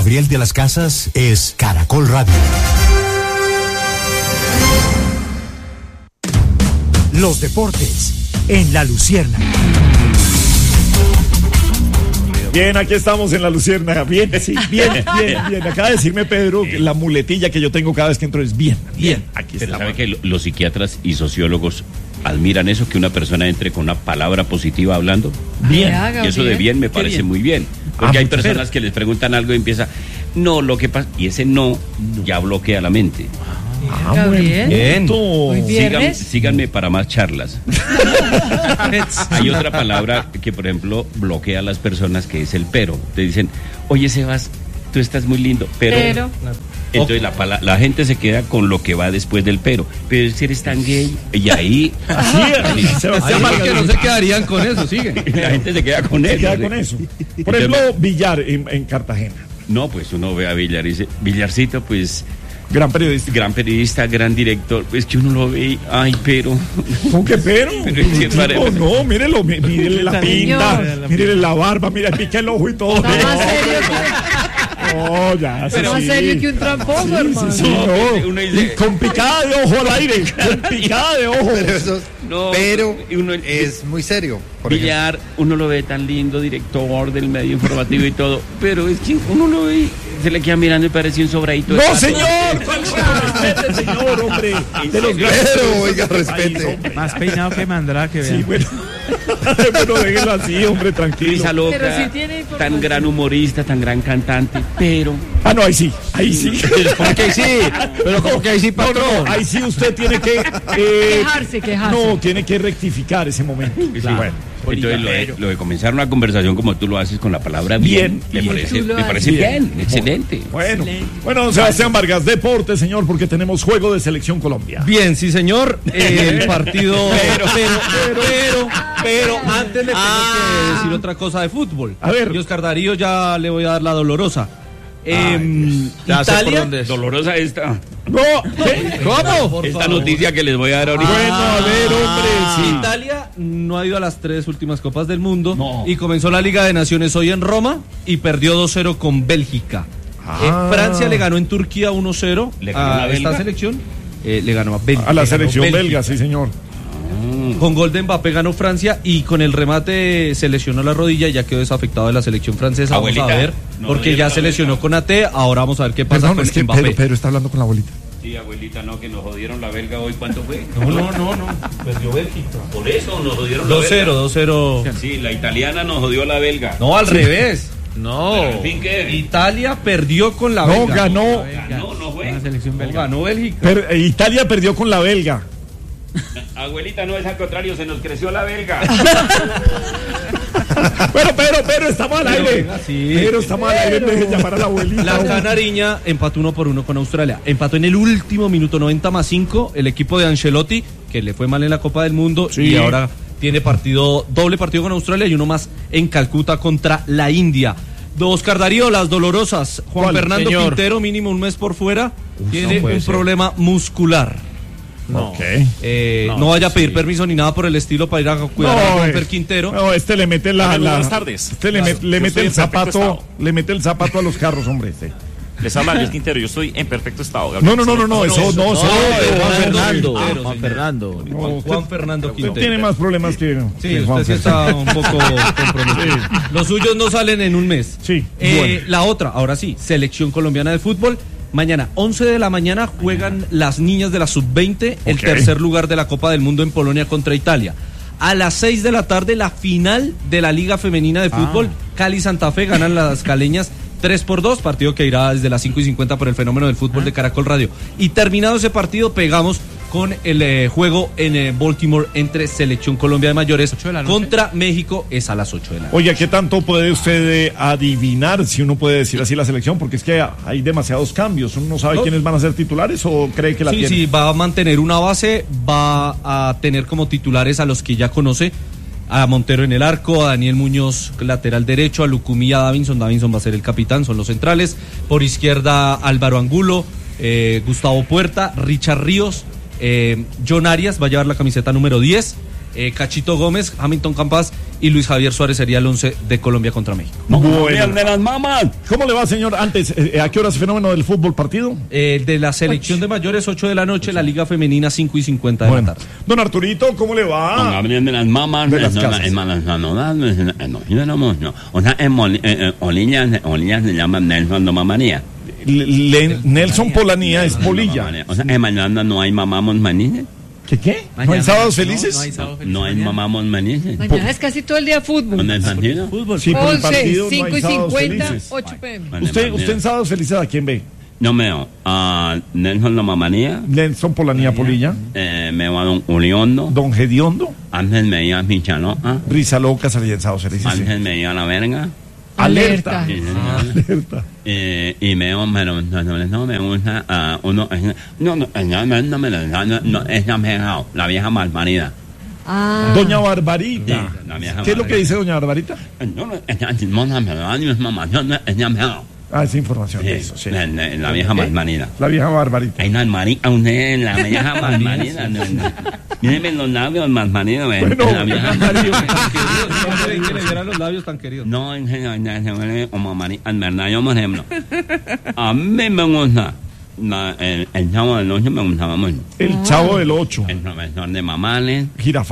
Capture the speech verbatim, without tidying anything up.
Gabriel de las Casas es Caracol Radio. Los deportes en La Luciérnaga. Bien, aquí estamos en La Luciérnaga. Bien, sí, bien, bien, bien. Acaba de decirme Pedro que la muletilla que yo tengo cada vez que entro es bien, bien. Aquí Pero estamos. sabe que los psiquiatras y sociólogos admiran eso, que una persona entre con una palabra positiva hablando. Bien. Y eso de bien me parece bien. muy bien. Porque Ah, hay muchas personas gracias. que les preguntan algo y empieza, no, lo que pasa, y ese no ya bloquea la mente. Ah, Gabriel. bien. Muy bien. Sigan- ¿Viernes? síganme para más charlas. Hay otra palabra que, por ejemplo, bloquea a las personas, que es el pero. Te dicen, oye, Sebas, tú estás muy lindo, pero... Pero. Entonces la, pala- la gente se queda con lo que va después del pero. Pero si eres tan gay, y ahí... Así es. Sebastián Hay que no Vargas se quedarían con eso, sigue. la gente se queda con se eso. queda ¿sí? con eso. Por ejemplo, Villar en, en Cartagena. No, pues uno ve a Villar y dice, Villarcito, pues... Gran periodista. Gran periodista, gran director, es que uno lo ve y, ay, pero... ¿Con qué pero? Pero es que Tipo, parece- no, mírelo, mí- mírele la pinta, Señor. mírele la barba, mira, pique el ojo y todo. Está más No, serio no, ya, que, sí. más serio que un tramposo, Sí, hermano. sí, sí, No, no. uno dice- Y con picada de ojo al aire, con picada de ojo. Pero eso, No, pero y uno- es muy serio. Por Villar, uno lo ve tan lindo, director del medio informativo y todo, pero es que uno lo ve, se le queda mirando y parece un sobradito. de ¡No, pato. señor! Respete, señor, hombre. De los grandes Pero, oiga, del país, respete. hombre. Más peinado que Mandrake, Sí, bueno. Bueno, déjelo así, hombre, tranquilo. Risa loca, Pero sí tiene información. tan gran humorista, tan gran cantante, pero... Ah, no, ahí sí, ahí sí. ¿Cómo que ahí sí? Pero como que ahí sí, No, no, patrón. no, ahí sí usted tiene que... eh, Quejarse, quejarse. No, tiene que rectificar ese momento. Sí. Bueno. Entonces lo de, lo de comenzar una conversación como tú lo haces con la palabra bien, Bien, me bien. parece, Tú lo me parece haces. bien, excelente. Bueno, bueno, don Sebastián Vargas, deporte, señor, porque tenemos juego de selección Colombia. Bien, sí, señor. El partido. Pero, pero, pero, pero, pero antes le tengo que decir otra cosa de fútbol. A ver. Y Oscar Darío ya le voy a dar la dolorosa. Em, Ya sé por Italia. dónde es. Dolorosa esta, No, ¿qué? ¿Cómo? Por esta favor. noticia que les voy a dar ahorita. Bueno, a ver, hombre, sí. Italia no ha ido a las tres últimas Copas del Mundo No. y comenzó la Liga de Naciones hoy en Roma y perdió dos cero con Bélgica. Ah. Eh, Francia le ganó en Turquía uno cero ¿Le ganó a a esta Bélgica? selección. Eh, le ganó a Bélgica. A la le ganó selección Bélgica. belga, sí, señor. Con gol de Mbappé ganó Francia y con el remate se lesionó la rodilla y ya quedó desafectado de la selección francesa. Abuelita, vamos a ver, no porque le ya dieron se la lesionó beca. con A T, ahora vamos a ver qué pasa Perdón, con es que Mbappé. Pedro, Pedro está hablando con la abuelita. Sí, abuelita, no, que nos jodieron la belga hoy, ¿cuánto fue? No, no, no, no, perdió Bélgica. Por eso nos jodieron la dos cero, belga. dos cero. Sí, la italiana nos jodió la belga. No, al revés. No. Pero, en fin, ¿qué? Italia perdió con la No, belga. ganó. No, no fue. No, ganó Bélgica. Per- eh, Italia perdió con la belga. Abuelita, no es al contrario, se nos creció la belga. Pero, pero, pero, estamos al aire. venga, sí. Pero estamos al aire, deje llamar a la abuelita. La hombre. Canariña empató uno por uno con Australia. Empató en el último minuto, noventa más cinco, el equipo de Ancelotti, que le fue mal en la Copa del Mundo Sí. y ahora tiene partido, doble partido con Australia y uno más en Calcuta contra la India. De Oscar Darío, las dolorosas. Juan ¿Cuál, Fernando señor? Quintero, mínimo un mes por fuera, tiene no puede un ser. problema muscular. No. Ok. Eh, no, No, vaya a pedir sí. permiso ni nada por el estilo para ir a cuidar a Juan eh, Fer Quintero. no, este le mete la, Muy la- buenas tardes. Este le, Claro, met- le yo mete estoy el en perfecto zapato, estado. le mete el zapato a los carros, hombre. Este. Les habla Luis Quintero, yo estoy en perfecto estado. No, no, no, no, no, eso no, eso no, Juan Fernando. Fernando. Quintero, Juan señor. Fernando. No, Juan, usted- Juan Fernando Usted Quintero. tiene más problemas que, Sí, que usted Juan sí Fernando. está un poco comprometido. Los suyos no salen en un mes. Sí, Eh, bueno. La otra, ahora sí, selección colombiana de fútbol. Mañana, once de la mañana, juegan las niñas de la sub veinte, el Ok. tercer lugar de la Copa del Mundo en Polonia contra Italia. A las seis de la tarde, la final de la Liga Femenina de Fútbol. Cali Santa Fe ganan las caleñas tres por dos, partido que irá desde las cinco y cincuenta por el fenómeno del fútbol de Caracol Radio. Y terminado ese partido, pegamos con el eh, juego en eh, Baltimore entre Selección Colombia de Mayores contra México, es a las ocho de la noche. Oye, ¿qué tanto puede usted eh, adivinar, si uno puede decir así, la selección? Porque es que hay demasiados cambios. ¿Uno no sabe No. quiénes van a ser titulares o cree que la Sí, tiene? sí, va a mantener una base, va a tener como titulares a los que ya conoce, a Montero en el arco, a Daniel Muñoz lateral derecho, a Lucumí, a Davinson, Davinson va a ser el capitán, son los centrales, por izquierda Álvaro Angulo, eh, Gustavo Puerta, Richard Ríos, eh, John Arias va a llevar la camiseta número diez, eh, Cachito Gómez, Hamilton Campas y Luis Javier Suárez sería el once de Colombia contra México. Bueno. de las mamás. ¿Cómo le va, señor? Antes, eh, ¿a qué horas fenómeno del fútbol partido? Eh, de la selección de mayores, ocho de la noche, la Liga Femenina, cinco y cincuenta de Bueno. la tarde. Don Arturito, ¿cómo le Don va? Gabriel de las mamás, De las no, casas. es malas, no, no, no, no, no, no, no, no. O sea, en Moli- eh, eh, Olillas, Olillas se llama Nelson no Mamanía. Le- Nelson Polanía es Polilla. O sea, en mañana no hay mamamos manices. ¿Qué qué? ¿No hay sábados felices? No hay sábado feliz No hay mañana. mamamos manices. Mañana es casi todo el día fútbol. ¿Con el partido? Sí, pero el once, partido no cinco hay y sábados cincuenta, felices. ocho pm. Usted, usted en sábados felices, ¿a quién ve? No me veo a Nelson no Mamanía, Nelson Polanía Polilla, eh, me veo a Don Uriondo, Don Gediondo, antes me iba a Michaloa, Risa Loca, salía en sábados felices. sí. antes me iba a La Verga. Alerta. Sí, señor. Alerta. Eh, y me pero no, no, no me gusta a uno eh, no no eh, no no no me lo- no no es la vieja la vieja malparida. Ah, Doña Barbarita. Sí, la vieja ¿Qué es lo que Barbarita. dice Doña Barbarita? No, no, ella chismosa, me da años, mamá, yo no, ella me da. Ah, esa información. Sí, Eso, sí. la, la, la vieja malparida. La vieja Barbarita. Hay una almarita, usted, la vieja malparida. No, no. Mírenme los labios malparida, Bueno, la vieja No sé que le dieran los labios tan queridos. No, en general, ya se vuelve como María, en verdad, yo, por ejemplo, a mí me gusta, la- el, el chavo del ocho me gustaba mucho. El Chavo del Ocho. El profesor de Mamales. Jirafa.